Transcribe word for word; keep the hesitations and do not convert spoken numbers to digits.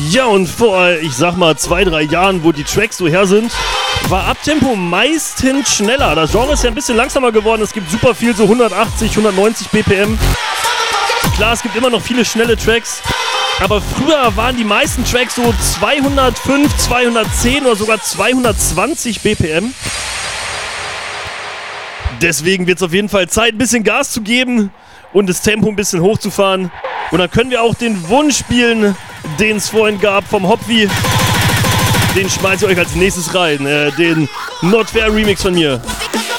Ja, und vor, ich sag mal, zwei, drei Jahren, wo die Tracks so her sind, war Uptempo meistens schneller. Das Genre ist ja ein bisschen langsamer geworden. Es gibt super viel, so hundertachtzig, hundertneunzig B P M. Klar, es gibt immer noch viele schnelle Tracks. Aber früher waren die meisten Tracks so zweihundertfünf, zweihundertzehn oder sogar zweihundertzwanzig B P M. Deswegen wird es auf jeden Fall Zeit, ein bisschen Gas zu geben und das Tempo ein bisschen hochzufahren. Und dann können wir auch den Wunsch spielen, den es vorhin gab vom Hopwi. Den schmeiße ich euch als nächstes rein. Äh, den Not Fair Remix von mir.